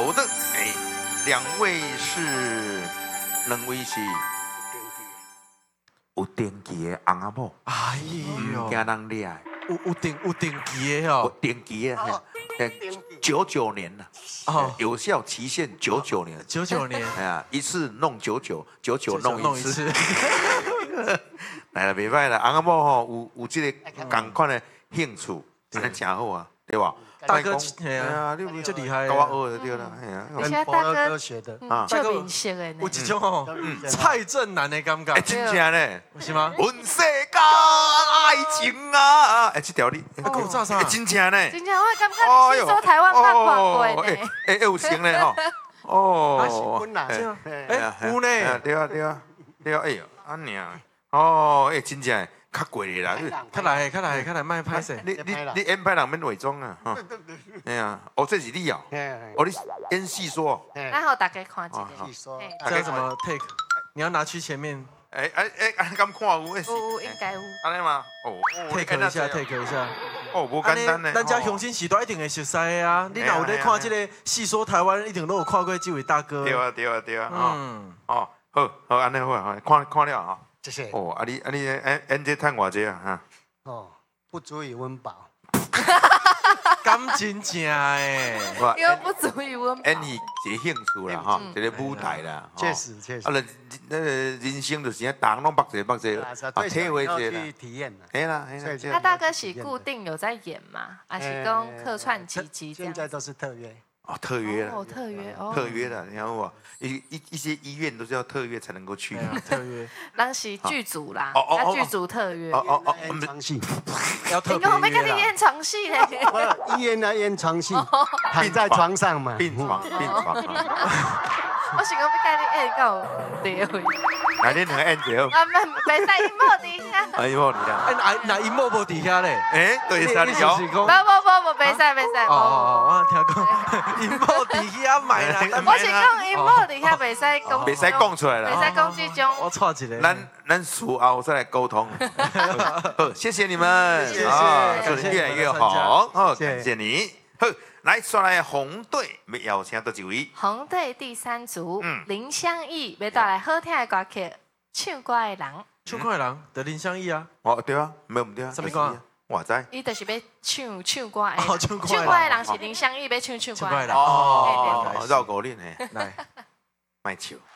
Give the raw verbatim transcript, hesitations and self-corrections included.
好的，哎，两位是两位是有登记的翁仔某， 哎唔呦， 惊人厉害， 有有定有定期的有哦， 登记的，九九年了， 哦， 有效期限九九年。 九九年， 哎呀，一次弄九九，九九弄一次。 一次， 来了，袂歹啦，翁仔某吼有有这个同款的兴趣，安尼真好啊，对吧？ 大哥， 哎哎呀， 呀，你有就厉害教我了。 学就对啦，哎呀。 而且大哥学的， 啊就明显的有呢， 一种哦，蔡正南的感觉哎，，真正呢， 是吗？ 阮世间爱情啊！哎，这条你， 口罩上哎，真正呢， 真正我感觉你是说台湾漫画过哎呢， 哎，有成呢吼，哦， 本来这样， 哎哎，有呢， 对啊对啊对啊，哎呦，安尼啊，哦，哎，真正较贵的啦。 看来看来看来卖拍谁？ 你你你演派人免伪装啊，哈，哎呀，哦，这是你哦，哦，你演戏说， 然后大家看一下， 细说， 嘿这要怎么 take？你要拿去前面哎哎哎，安敢看有诶是， 有有应该有， 安尼嘛，哦 take 一下，take 一下。 哦，无简单呢， 咱家雄心时代一定会熟悉的啊！你若有咧看这个戏说台湾，一定都有看过这位大哥。 对啊对啊对啊，哦嗯， 哦，好好安尼好啊，看看了啊， 谢谢。 哦，啊你啊你演演这趁偌济啊哈？ 哦，不足以温饱。 敢真正诶， 我因为不足以温饱。 演戏一个兴趣啦，哈，一个舞台啦， 确实确实啊，。人那个人生就是啊，人拢捌者捌者，啊，体会者啦， 去体验啦。 嘿啦嘿啦， 那大哥是固定有在演吗？还是讲客串几集这样？ 现在都是特约。 哦，特约哦， 了， 特约哦， 特约的，你看我一一一些医院都是要特约才能够去哎。呀，特约当时剧组啦， 哦哦哦要剧组特约。 哦哦哦， 演床戏， 要特别你讲我们跟你约啦。 演床戏嘞， 不医院的演床戏，躺在床上嘛。 病床病床啊， 我想讲要跟你演到地位， 来恁两个演者， 啊，袂袂使一模底下， 哎呦你啦， 哎，哪哪一幕无底下咧？ 哎，对你三条你是不，是不讲？ 不不不，袂使袂使。 哦哦，我听讲一幕底下买啦。 我是讲一模底下袂使讲， 袂使讲出来袂了。 使讲这种。 我错一个。 咱咱术后再来沟通。好，谢谢你们， 谢谢啊感谢做得越来越你们的参加好，好， 谢谢感谢你。好，来刷来红队，要邀请到几位？ 红队第三组嗯林香义要带来好听的歌曲《唱歌的人》， 唱歌的人得林相义啊， 哦，对啊，没问题啊。 什么歌啊？ 我知。 伊就是要唱唱歌的人。 哦唱歌的人唱歌的人是林香义要唱唱歌唱歌的人的人。 哦对， 绕口令嘿， 来， 卖笑。